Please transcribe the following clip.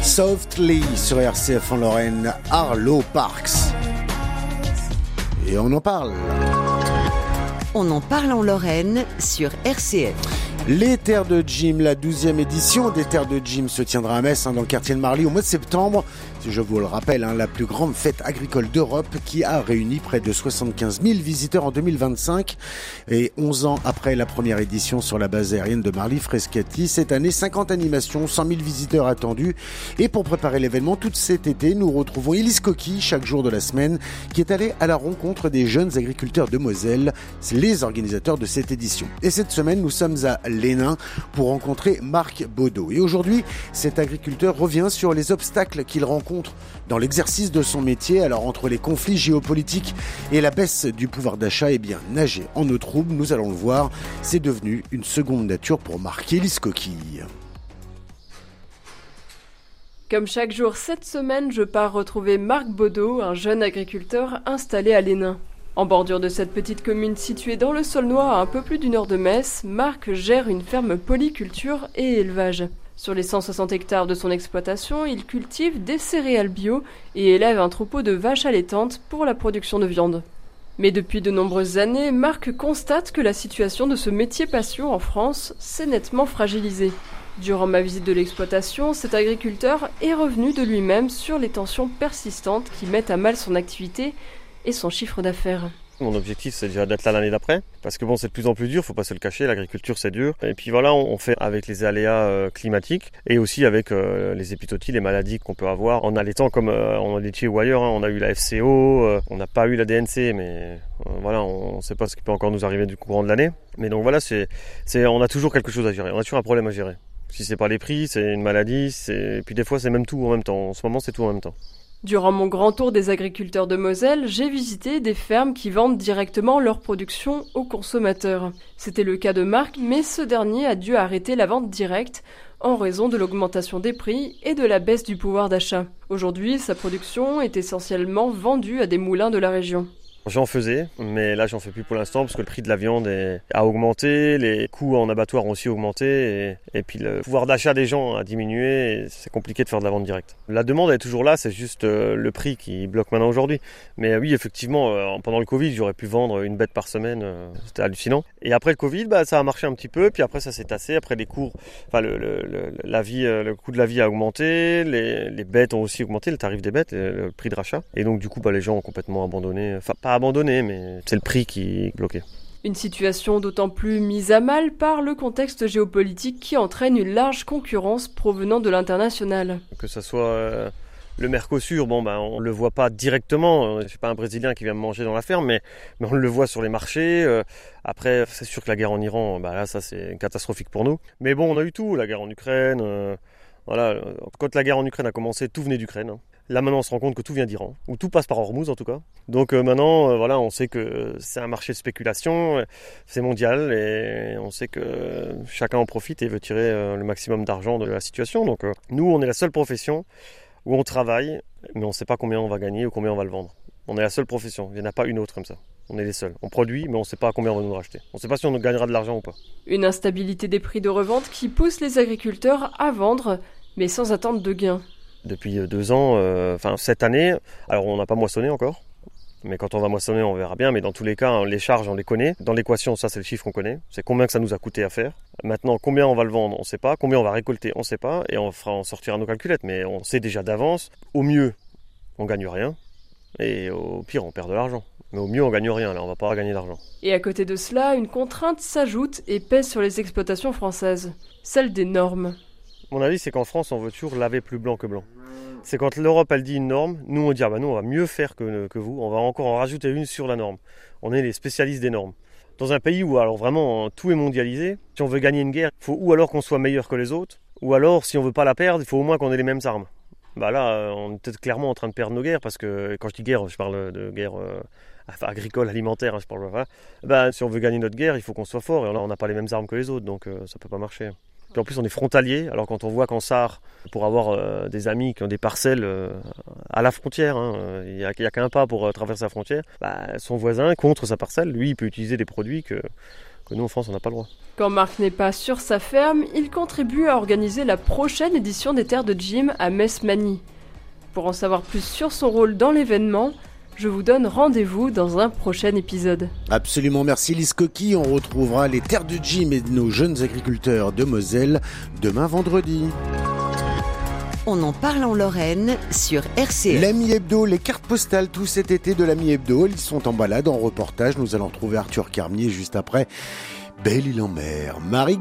Softly sur RCF en Lorraine, Arlo Parks. Et on en parle. On en parle en Lorraine sur RCF. Les Terres de Gym, la 12e édition des Terres de Gym se tiendra à Metz, dans le quartier de Marly au mois de septembre. Je vous le rappelle, la plus grande fête agricole d'Europe qui a réuni près de 75 000 visiteurs en 2025. Et 11 ans après la première édition sur la base aérienne de Marly-Frascati, cette année, 50 animations, 100 000 visiteurs attendus. Et pour préparer l'événement, tout cet été, nous retrouvons Élise Coquille, chaque jour de la semaine, qui est allée à la rencontre des jeunes agriculteurs de Moselle, les organisateurs de cette édition. Et cette semaine, nous sommes à l'Hénin pour rencontrer Marc Baudot. Et aujourd'hui, cet agriculteur revient sur les obstacles qu'il rencontre dans l'exercice de son métier. Alors entre les conflits géopolitiques et la baisse du pouvoir d'achat, nager en eau trouble, nous allons le voir, c'est devenu une seconde nature pour Marc. Élise Coquille. Comme chaque jour cette semaine, je pars retrouver Marc Baudot, un jeune agriculteur installé à l'Hénin. En bordure de cette petite commune située dans le Saulnois à un peu plus du nord de Metz, Marc gère une ferme polyculture et élevage. Sur les 160 hectares de son exploitation, il cultive des céréales bio et élève un troupeau de vaches allaitantes pour la production de viande. Mais depuis de nombreuses années, Marc constate que la situation de ce métier passion en France s'est nettement fragilisée. Durant ma visite de l'exploitation, cet agriculteur est revenu de lui-même sur les tensions persistantes qui mettent à mal son activité et son chiffre d'affaires. Mon objectif, c'est déjà d'être là l'année d'après, parce que c'est de plus en plus dur, faut pas se le cacher, l'agriculture c'est dur. Et puis voilà, on fait avec les aléas climatiques et aussi avec les épizooties, les maladies qu'on peut avoir en allaitant comme en laitier ou ailleurs. On a eu la FCO, on n'a pas eu la DNC, mais voilà, on ne sait pas ce qui peut encore nous arriver du courant de l'année. Mais donc voilà, on a toujours quelque chose à gérer, on a toujours un problème à gérer. Si c'est pas les prix, c'est une maladie, et puis des fois c'est même tout en même temps. En ce moment, c'est tout en même temps. Durant mon grand tour des agriculteurs de Moselle, j'ai visité des fermes qui vendent directement leur production aux consommateurs. C'était le cas de Marc, mais ce dernier a dû arrêter la vente directe en raison de l'augmentation des prix et de la baisse du pouvoir d'achat. Aujourd'hui, sa production est essentiellement vendue à des moulins de la région. J'en faisais, mais là j'en fais plus pour l'instant parce que le prix de la viande a augmenté, les coûts en abattoir ont aussi augmenté et puis le pouvoir d'achat des gens a diminué et c'est compliqué de faire de la vente directe. La demande est toujours là, c'est juste le prix qui bloque maintenant aujourd'hui. Mais oui, effectivement, pendant le Covid, j'aurais pu vendre une bête par semaine, c'était hallucinant. Et après le Covid, ça a marché un petit peu, puis après ça s'est tassé, après les cours, le coût de la vie a augmenté, les bêtes ont aussi augmenté, le tarif des bêtes, le prix de rachat. Et donc du coup, les gens ont complètement abandonné, pas abandonné, mais c'est le prix qui est bloqué. Une situation d'autant plus mise à mal par le contexte géopolitique qui entraîne une large concurrence provenant de l'international. Que ce soit le Mercosur, on le voit pas directement. Je suis pas un Brésilien qui vient me manger dans la ferme, mais on le voit sur les marchés. Après, c'est sûr que la guerre en Iran, là, ça c'est catastrophique pour nous. Mais on a eu tout, la guerre en Ukraine. Voilà, quand la guerre en Ukraine a commencé, tout venait d'Ukraine. Là maintenant on se rend compte que tout vient d'Iran, ou tout passe par Hormuz en tout cas. Donc maintenant on sait que c'est un marché de spéculation, c'est mondial et on sait que chacun en profite et veut tirer le maximum d'argent de la situation. Donc nous on est la seule profession où on travaille mais on ne sait pas combien on va gagner ou combien on va le vendre. On est la seule profession, il n'y en a pas une autre comme ça. On est les seuls. On produit mais on ne sait pas combien on va nous racheter. On ne sait pas si on gagnera de l'argent ou pas. Une instabilité des prix de revente qui pousse les agriculteurs à vendre mais sans attendre de gains. Depuis 2 ans, cette année, alors on n'a pas moissonné encore, mais quand on va moissonner on verra bien, mais dans tous les cas les charges on les connaît, dans l'équation ça c'est le chiffre qu'on connaît, c'est combien que ça nous a coûté à faire. Maintenant combien on va le vendre on ne sait pas, combien on va récolter on ne sait pas, et on sortira nos calculettes, mais on sait déjà d'avance, au mieux on gagne rien, et au pire on perd de l'argent. Mais au mieux on gagne rien, là on va pas gagner d'argent. Et à côté de cela, une contrainte s'ajoute et pèse sur les exploitations françaises, celle des normes. Mon avis, c'est qu'en France, on veut toujours laver plus blanc que blanc. C'est quand l'Europe, elle dit une norme, nous, on dit, nous, on va mieux faire que vous, on va encore en rajouter une sur la norme. On est les spécialistes des normes. Dans un pays où, alors vraiment, tout est mondialisé, si on veut gagner une guerre, il faut ou alors qu'on soit meilleur que les autres, ou alors, si on veut pas la perdre, il faut au moins qu'on ait les mêmes armes. Là, on est peut-être clairement en train de perdre nos guerres, parce que quand je dis guerre, je parle de guerre agricole, alimentaire, je parle si on veut gagner notre guerre, il faut qu'on soit fort, et là, on n'a pas les mêmes armes que les autres, donc ça peut pas marcher. Puis en plus on est frontalier, alors quand on voit qu'en Sarre, pour avoir des amis qui ont des parcelles à la frontière, il n'y a qu'un pas pour traverser la frontière, son voisin contre sa parcelle, lui il peut utiliser des produits que nous en France on n'a pas le droit. Quand Marc n'est pas sur sa ferme, il contribue à organiser la prochaine édition des Terres de Jim à Metz-Magny. Pour en savoir plus sur son rôle dans l'événement, je vous donne rendez-vous dans un prochain épisode. Absolument, merci Lise Coqui. On retrouvera les Terres de Jim et nos jeunes agriculteurs de Moselle demain vendredi. On en parle en Lorraine sur RCF. L'Ami Hebdo, les cartes postales tout cet été de l'Ami Hebdo, ils sont en balade, en reportage. Nous allons retrouver Arthur Carmier juste après Belle-Île-en-Mer. Marie